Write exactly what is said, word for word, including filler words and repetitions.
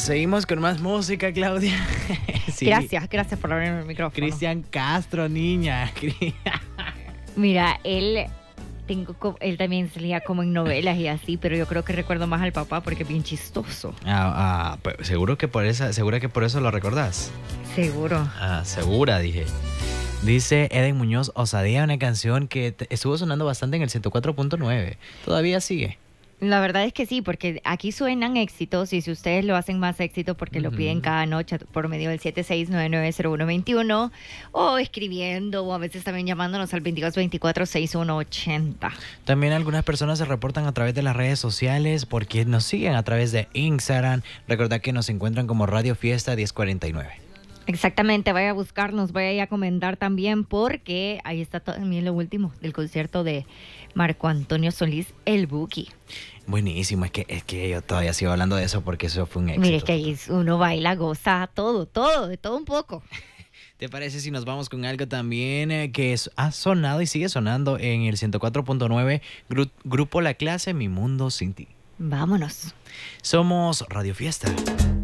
Seguimos con más música, Claudia. Sí. Gracias, gracias por abrirme el micrófono. Cristian Castro, niña. Mira, él, tengo, co- él también salía como en novelas y así, pero yo creo que recuerdo más al papá porque es bien chistoso. Ah, ah, pues, seguro que por esa, segura que por eso lo recordás. Seguro. Ah, segura, dije. Dice Eden Muñoz, Osadía, una canción que te- estuvo sonando bastante en el ciento cuatro punto nueve. Todavía sigue. La verdad es que sí, porque aquí suenan éxitos y si ustedes lo hacen más éxito porque lo Ujú. piden cada noche por medio del siete seis nueve nueve cero uno dos uno o escribiendo o a veces también llamándonos al veintidós veinticuatro sesenta y uno ochenta. También algunas personas se reportan a través de las redes sociales porque nos siguen a través de Instagram. Recordad que nos encuentran como Radio Fiesta diez cuarenta y nueve. Exactamente, vaya a buscarnos, vaya a comentar también porque ahí está también lo último del concierto de Marco Antonio Solís, el Buki. Buenísimo, es que, es que yo todavía sigo hablando de eso porque eso fue un éxito. Mire que ahí uno baila, goza, todo, todo, de todo un poco. ¿Te parece si nos vamos con algo también eh, que es- ha sonado y sigue sonando en el ciento cuatro punto nueve, Gru- Grupo La Clase, Mi Mundo Sin Ti? Vámonos. Somos Radio Fiesta.